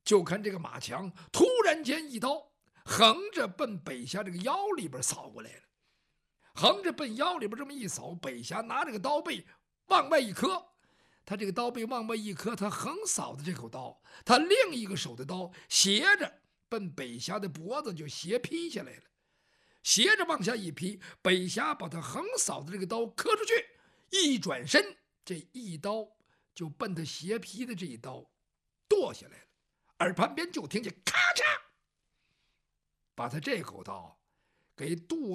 就看这个马强突然间一刀横着奔北侠这个腰里边扫过来了。横着奔腰里边这么一扫，北侠拿这个刀背往外一磕，他这个刀背往外一磕，他横扫的这口刀，他另一个手的刀斜着奔北侠的脖子就斜劈下来了。斜着往下一劈，北侠把他横扫的这个刀磕出去，一转身，这一刀就奔他斜劈的这一刀剁下来了。耳旁边就听见咔嚓，把他这口刀给剁